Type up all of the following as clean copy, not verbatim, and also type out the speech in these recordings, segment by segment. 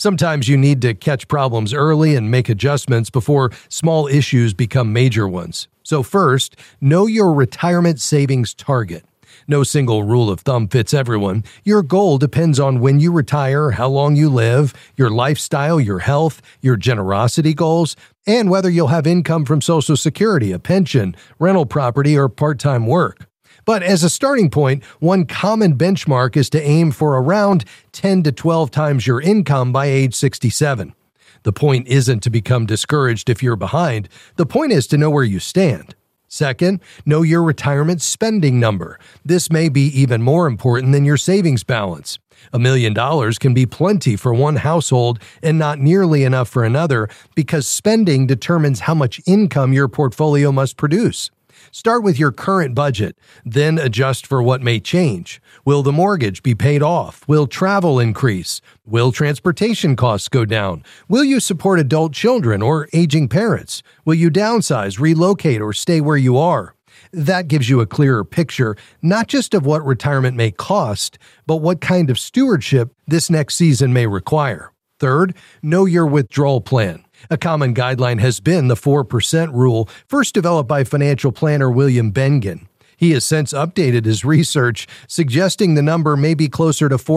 Sometimes you need to catch problems early and make adjustments before small issues become major ones. So first, know your retirement savings target. No single rule of thumb fits everyone. Your goal depends on when you retire, how long you live, your lifestyle, your health, your generosity goals, and whether you'll have income from Social Security, a pension, rental property, or part-time work. But as a starting point, one common benchmark is to aim for around 10 to 12 times your income by age 67. The point isn't to become discouraged if you're behind. The point is to know where you stand. Second, know your retirement spending number. This may be even more important than your savings balance. $1 million can be plenty for one household and not nearly enough for another because spending determines how much income your portfolio must produce. Start with your current budget, then adjust for what may change. Will the mortgage be paid off? Will travel increase? Will transportation costs go down? Will you support adult children or aging parents? Will you downsize, relocate, or stay where you are? That gives you a clearer picture, not just of what retirement may cost, but what kind of stewardship this next season may require. Third, know your withdrawal plan. A common guideline has been the 4% rule, first developed by financial planner William Bengen. He has since updated his research, suggesting the number may be closer to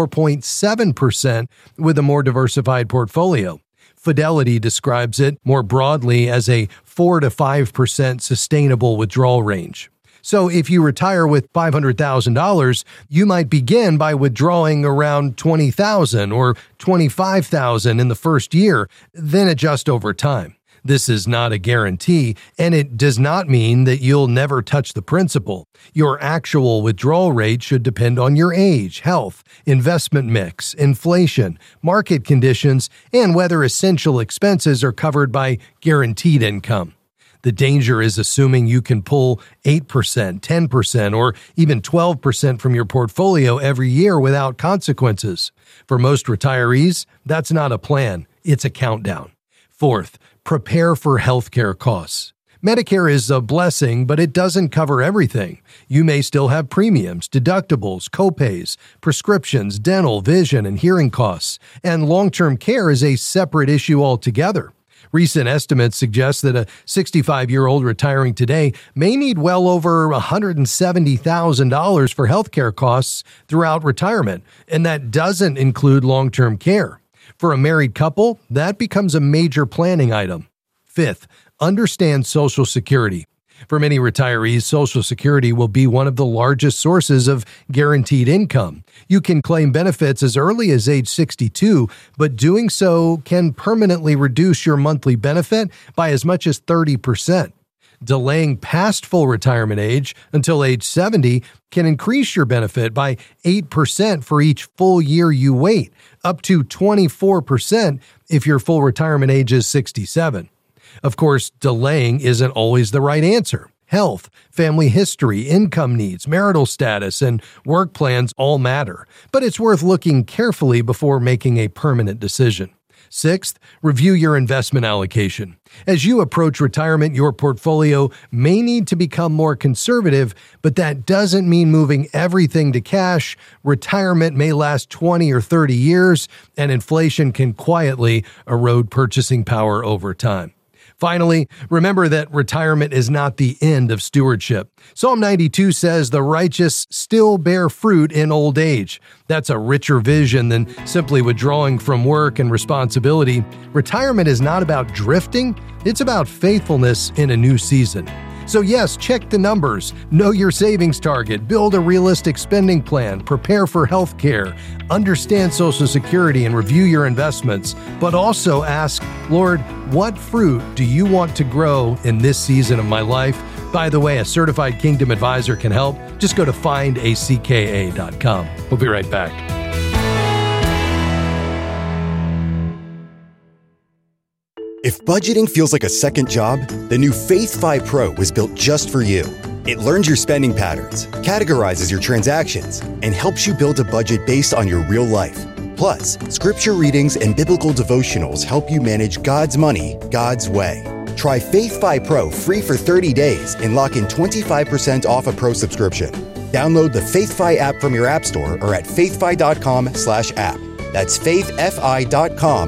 4.7% with a more diversified portfolio. Fidelity describes it more broadly as a 4 to 5% sustainable withdrawal range. So if you retire with $500,000, you might begin by withdrawing around $20,000 or $25,000 in the first year, then adjust over time. This is not a guarantee, and it does not mean that you'll never touch the principal. Your actual withdrawal rate should depend on your age, health, investment mix, inflation, market conditions, and whether essential expenses are covered by guaranteed income. The danger is assuming you can pull 8%, 10%, or even 12% from your portfolio every year without consequences. For most retirees, that's not a plan, it's a countdown. Fourth, prepare for healthcare costs. Medicare is a blessing, but it doesn't cover everything. You may still have premiums, deductibles, copays, prescriptions, dental, vision, and hearing costs, and long-term care is a separate issue altogether. Recent estimates suggest that a 65-year-old retiring today may need well over $170,000 for healthcare costs throughout retirement, and that doesn't include long-term care. For a married couple, that becomes a major planning item. Fifth, understand Social Security. For many retirees, Social Security will be one of the largest sources of guaranteed income. You can claim benefits as early as age 62, but doing so can permanently reduce your monthly benefit by as much as 30%. Delaying past full retirement age until age 70 can increase your benefit by 8% for each full year you wait, up to 24% if your full retirement age is 67. Of course, delaying isn't always the right answer. Health, family history, income needs, marital status, and work plans all matter, but it's worth looking carefully before making a permanent decision. Sixth, review your investment allocation. As you approach retirement, your portfolio may need to become more conservative, but that doesn't mean moving everything to cash. Retirement may last 20 or 30 years, and inflation can quietly erode purchasing power over time. Finally, remember that retirement is not the end of stewardship. Psalm 92 says the righteous still bear fruit in old age. That's a richer vision than simply withdrawing from work and responsibility. Retirement is not about drifting, it's about faithfulness in a new season. So yes, check the numbers, know your savings target, build a realistic spending plan, prepare for health care, understand Social Security, and review your investments. But also ask, Lord, what fruit do you want to grow in this season of my life? By the way, a certified Kingdom advisor can help. Just go to findacka.com. We'll be right back. If budgeting feels like a second job, the new Faith Fi Pro was built just for you. It learns your spending patterns, categorizes your transactions, and helps you build a budget based on your real life. Plus, scripture readings and biblical devotionals help you manage God's money, God's way. Try Faith Fi Pro free for 30 days and lock in 25% off a pro subscription. Download the Faith Fi app from your app store or at faithfi.com/app. That's faithfi.com/app.